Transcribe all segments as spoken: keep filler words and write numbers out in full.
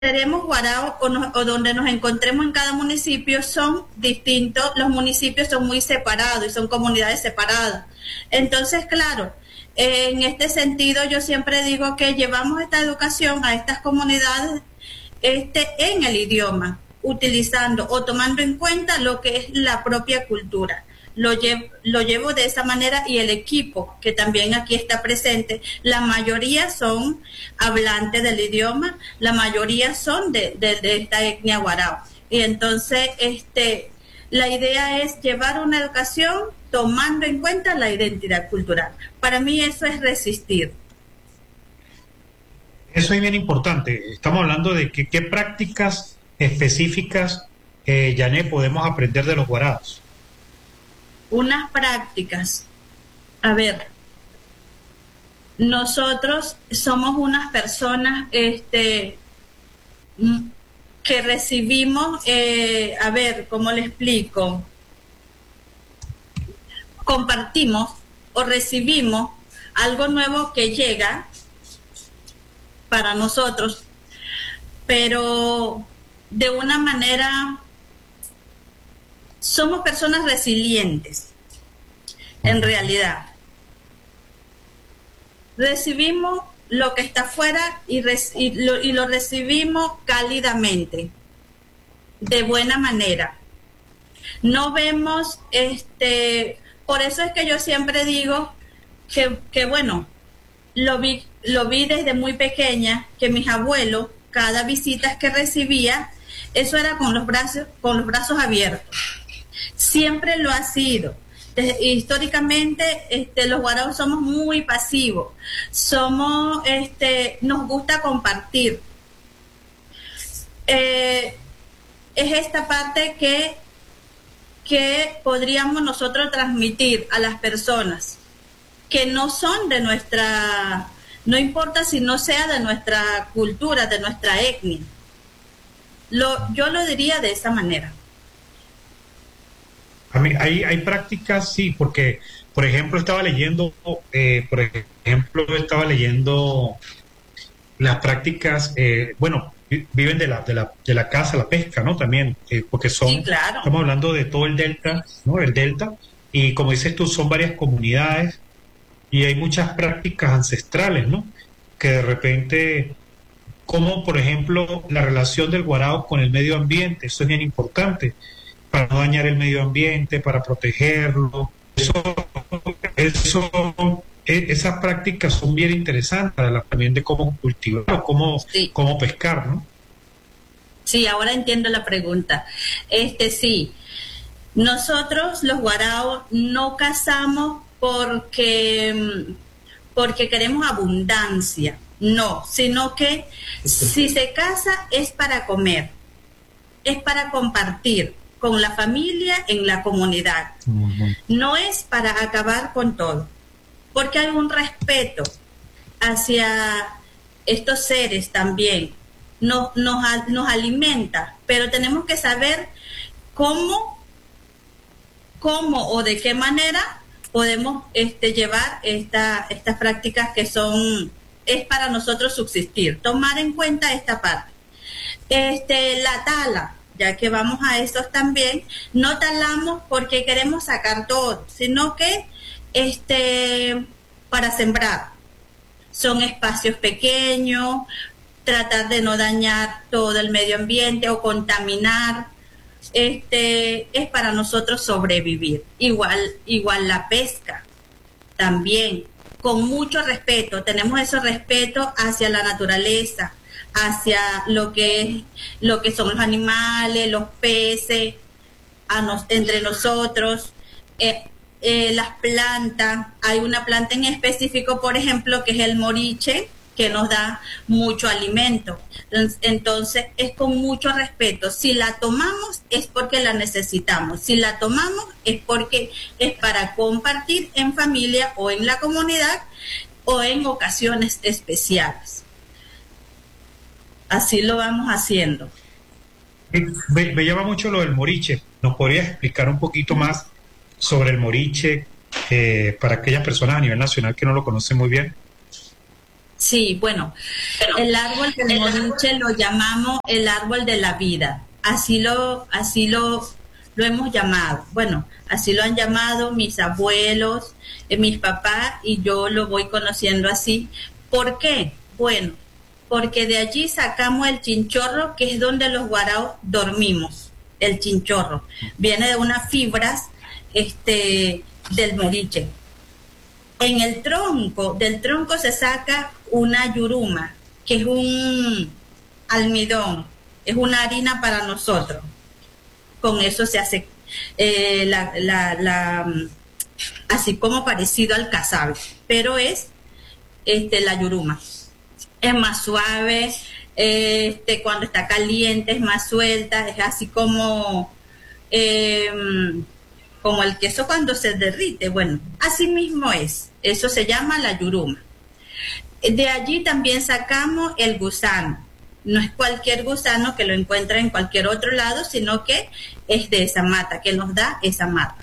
tenemos Guarao o, nos, o donde nos encontremos en cada municipio son distintos, los municipios son muy separados y son comunidades separadas. Entonces, claro, en este sentido yo siempre digo que llevamos esta educación a estas comunidades este, en el idioma, utilizando o tomando en cuenta lo que es la propia cultura. Lo llevo, lo llevo de esa manera, y el equipo que también aquí está presente, la mayoría son hablantes del idioma, la mayoría son de, de, de esta etnia Guarao, y entonces este la idea es llevar una educación tomando en cuenta la identidad cultural. Para mí eso es resistir. Eso es bien importante. Estamos hablando de que, qué prácticas específicas, eh, Yané, podemos aprender de los guaraos. Unas prácticas. A ver, nosotros somos unas personas este, que recibimos, eh, a ver, ¿cómo le explico? Compartimos o recibimos algo nuevo que llega para nosotros, pero de una manera... Somos personas resilientes, en realidad. Recibimos lo que está afuera y, res, y, lo, y lo recibimos cálidamente, de buena manera. No vemos, este, por eso es que yo siempre digo que, que bueno, lo vi, lo vi desde muy pequeña, que mis abuelos, cada visita que recibía, eso era con los brazos, con los brazos abiertos. Siempre lo ha sido. Desde, históricamente, este, los guaraos somos muy pasivos, somos, este, nos gusta compartir. Eh, es esta parte que, que podríamos nosotros transmitir a las personas que no son de nuestra, no importa si no sea de nuestra cultura, de nuestra etnia. Lo, yo lo diría de esa manera. A mí, hay, hay prácticas, sí, porque, por ejemplo, estaba leyendo, eh, por ejemplo, estaba leyendo las prácticas, eh, bueno, viven de la, de la, de la caza, la pesca, ¿no? También, eh, porque son, sí, claro. Estamos hablando de todo el delta, ¿no? El delta, y como dices tú, son varias comunidades, y hay muchas prácticas ancestrales, ¿no? Que de repente, como por ejemplo, la relación del guarao con el medio ambiente, eso es bien importante, para no dañar el medio ambiente, para protegerlo. Eso, eso, esas prácticas son bien interesantes, también de cómo cultivar o cómo, sí. cómo pescar, ¿no? Sí, ahora entiendo la pregunta. Este sí, nosotros los guaraos no cazamos porque, porque queremos abundancia, no, sino que si se caza es para comer, es para compartir con la familia en la comunidad. Uh-huh. No es para acabar con todo, porque hay un respeto hacia estos seres también. Nos, nos, nos alimenta, pero tenemos que saber cómo, cómo o de qué manera podemos este, llevar esta, estas prácticas que son, es para nosotros subsistir. Tomar en cuenta esta parte. Este, la tala, ya que vamos a esos también, no talamos porque queremos sacar todo, sino que este, para sembrar. Son espacios pequeños, tratar de no dañar todo el medio ambiente o contaminar, este, es para nosotros sobrevivir. Igual, igual la pesca, también, con mucho respeto, tenemos ese respeto hacia la naturaleza, hacia lo que es, lo que son los animales, los peces, a nos, entre nosotros, eh, eh, las plantas. Hay una planta en específico, por ejemplo, que es el moriche, que nos da mucho alimento. Entonces, entonces es con mucho respeto. Si la tomamos es porque la necesitamos. Si la tomamos es porque es para compartir en familia o en la comunidad o en ocasiones especiales. Así lo vamos haciendo. Me, me llama mucho lo del moriche. ¿Nos podrías explicar un poquito más sobre el moriche eh, para aquellas personas a nivel nacional que no lo conocen muy bien? Sí, bueno, el árbol del moriche lo llamamos el árbol de la vida. Así lo, así lo, lo hemos llamado. Bueno, así lo han llamado mis abuelos, eh, mis papás, y yo lo voy conociendo así. ¿Por qué? Bueno, porque de allí sacamos el chinchorro, que es donde los guaraos dormimos. El chinchorro viene de unas fibras, este, del moriche. En el tronco, del tronco se saca una yuruma, que es un almidón, es una harina para nosotros. Con eso se hace eh, la, la, la, así como parecido al casabe, pero es este, la yuruma. Es más suave, este, cuando está caliente es más suelta, es así como... Eh, como el queso cuando se derrite, bueno, así mismo es, eso se llama la yuruma. De allí también sacamos el gusano, no es cualquier gusano que lo encuentra en cualquier otro lado, sino que es de esa mata, que nos da esa mata.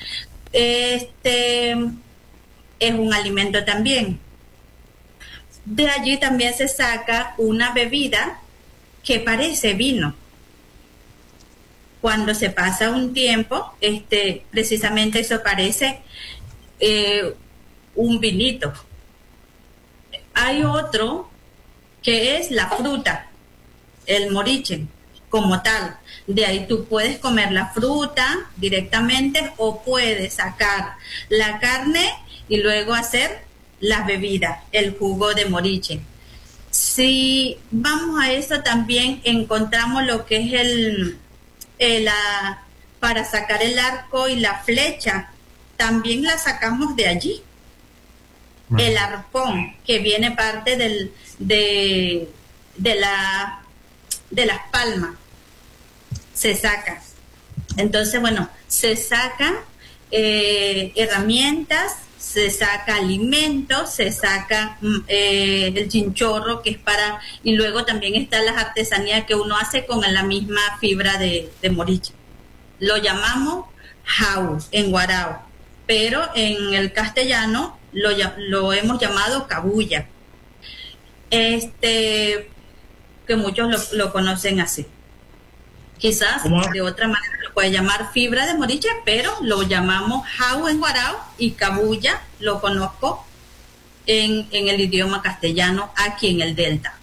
Este es un alimento también. De allí también se saca una bebida que parece vino. Cuando se pasa un tiempo, este, precisamente eso parece eh, un vinito. Hay otro que es la fruta, el moriche, como tal. De ahí tú puedes comer la fruta directamente o puedes sacar la carne y luego hacer la bebida, el jugo de moriche. Si vamos a eso, también encontramos lo que es el... Eh, la, para sacar el arco y la flecha, también la sacamos de allí. Uh-huh. El arpón, que viene parte del, de, de, la, de las palmas, se saca. Entonces, bueno, se sacan eh, herramientas, se saca alimentos, se saca eh, el chinchorro, que es para, y luego también están las artesanías que uno hace con la misma fibra de, de moriche. Lo llamamos jau en guarao, pero en el castellano lo, lo hemos llamado cabuya, este, que muchos lo, lo conocen así. Quizás de otra manera lo puede llamar fibra de moriche, pero lo llamamos jau en guarao, y cabuya lo conozco en, en el idioma castellano aquí en el Delta.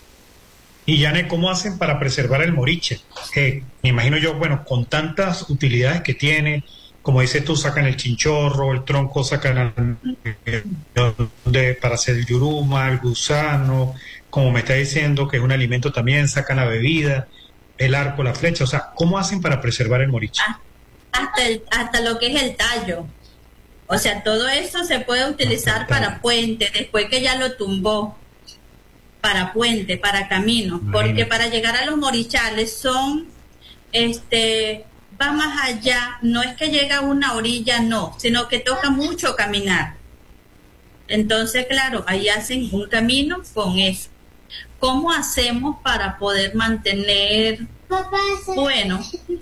Y Yane, ¿cómo hacen para preservar el moriche? Eh, me imagino yo, bueno, con tantas utilidades que tiene, como dices tú, sacan el chinchorro, el tronco sacan el, de, para hacer el yuruma, el gusano, como me está diciendo que es un alimento también, sacan la bebida, el arco, la flecha, o sea, ¿cómo hacen para preservar el moriche? Hasta, el, hasta lo que es el tallo. O sea, todo eso se puede utilizar para puente, después que ya lo tumbó, para puente, para camino, porque para llegar a los morichales son, este, va más allá, no es que llega a una orilla, no, sino que toca mucho caminar. Entonces, claro, ahí hacen un camino con eso. ¿Cómo hacemos para poder mantener? Bueno,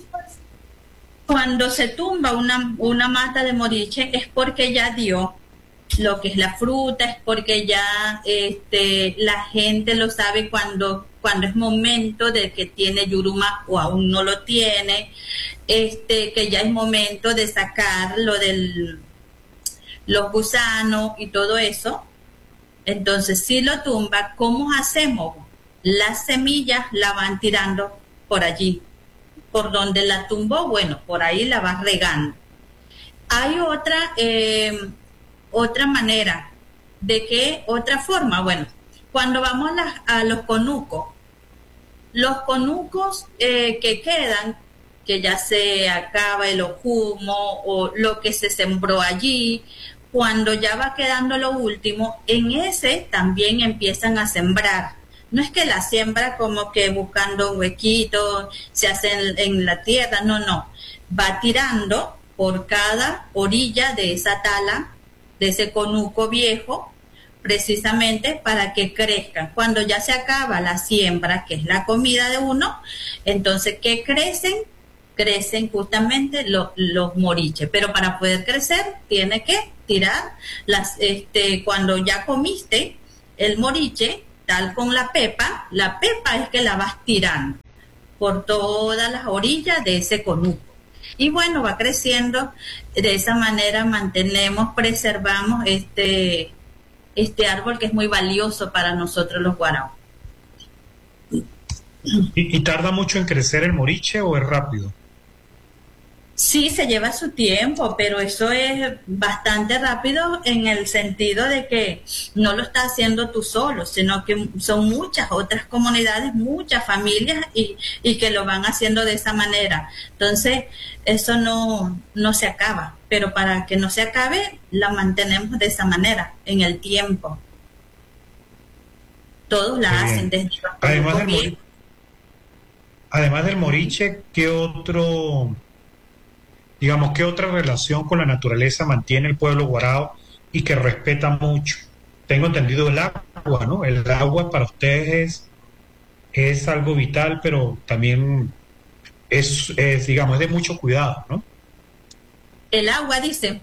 cuando se tumba una, una mata de moriche es porque ya dio lo que es la fruta, es porque ya este, la gente lo sabe cuando, cuando es momento de que tiene yuruma o aún no lo tiene, este, que ya es momento de sacar lo del, los gusanos y todo eso. Entonces, si lo tumba, ¿cómo hacemos? Las semillas la van tirando por allí. Por donde la tumbó, bueno, por ahí la vas regando. Hay otra, eh, otra manera. ¿De qué otra forma? Bueno, cuando vamos a, las, a los conucos, los conucos eh, que quedan, que ya se acaba el ojumo o lo que se sembró allí, cuando ya va quedando lo último, en ese también empiezan a sembrar. No es que la siembra como que buscando un huequito, se hace en, en la tierra, no, no. Va tirando por cada orilla de esa tala, de ese conuco viejo, precisamente para que crezcan. Cuando ya se acaba la siembra, que es la comida de uno, entonces, ¿qué crecen? Crecen justamente los, los moriches, pero para poder crecer tiene que tirar las, este, cuando ya comiste, el moriche, tal con la pepa, la pepa es que la vas tirando por todas las orillas de ese conuco. Y bueno, va creciendo, de esa manera mantenemos, preservamos este, este árbol que es muy valioso para nosotros los guaraos. ¿Y, y tarda mucho en crecer el moriche o es rápido? Sí, se lleva su tiempo, pero eso es bastante rápido en el sentido de que no lo estás haciendo tú solo, sino que son muchas otras comunidades, muchas familias y, y que lo van haciendo de esa manera. Entonces, eso no, no se acaba, pero para que no se acabe, la mantenemos de esa manera, en el tiempo. Todos la Qué hacen bien. desde los Además del, conucos. mori- además del moriche, ¿qué otro, digamos, qué otra relación con la naturaleza mantiene el pueblo guarao y que respeta mucho? Tengo entendido el agua, ¿no? El agua para ustedes es, es algo vital, pero también es, es, digamos, es de mucho cuidado, ¿no? El agua, dice,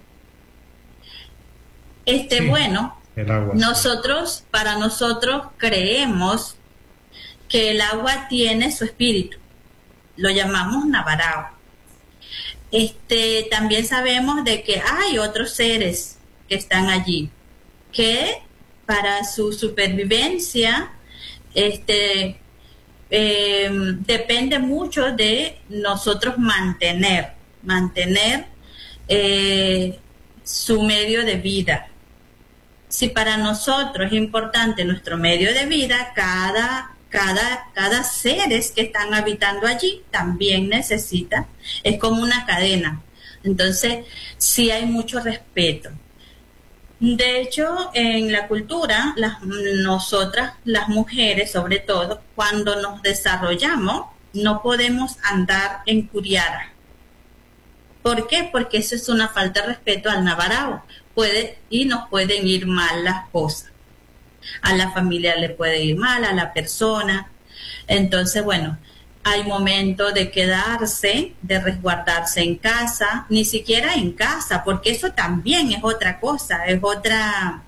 este, Sí, bueno, el agua, sí. nosotros, para nosotros creemos que el agua tiene su espíritu, lo llamamos Navarao. Este, también sabemos de que hay otros seres que están allí, que para su supervivencia, este, eh, depende mucho de nosotros mantener, mantener eh, su medio de vida. Si para nosotros es importante nuestro medio de vida, cada, cada, cada seres que están habitando allí también necesita, es como una cadena. Entonces, sí hay mucho respeto. De hecho, en la cultura, las, nosotras, las mujeres sobre todo, cuando nos desarrollamos, no podemos andar en curiara. ¿Por qué? Porque eso es una falta de respeto al navarao. Puede, y nos pueden ir mal las cosas. A la familia le puede ir mal, a la persona. Entonces, bueno, hay momentos de quedarse, de resguardarse en casa, ni siquiera en casa, porque eso también es otra cosa, es otra,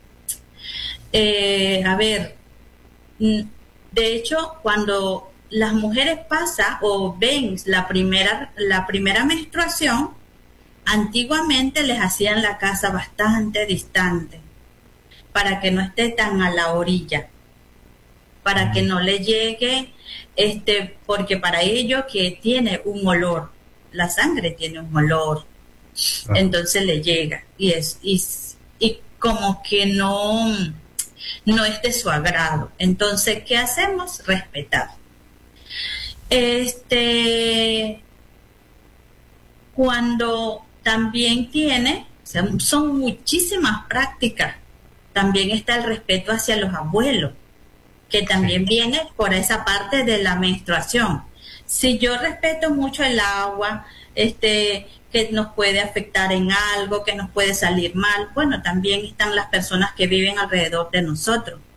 eh, a ver, de hecho, cuando las mujeres pasan o ven la primera, la primera menstruación, antiguamente les hacían la casa bastante distante, para que no esté tan a la orilla, para que no le llegue, este, porque para ello que tiene un olor, la sangre tiene un olor, Ah, entonces le llega y es y, y como que no no es de su agrado. Entonces, ¿qué hacemos? Respetar. Este, cuando también tiene, o sea, son muchísimas prácticas. También está el respeto hacia los abuelos, que también sí. viene por esa parte de la menstruación. Si yo respeto mucho el agua, este, que nos puede afectar en algo, que nos puede salir mal, bueno, también están las personas que viven alrededor de nosotros.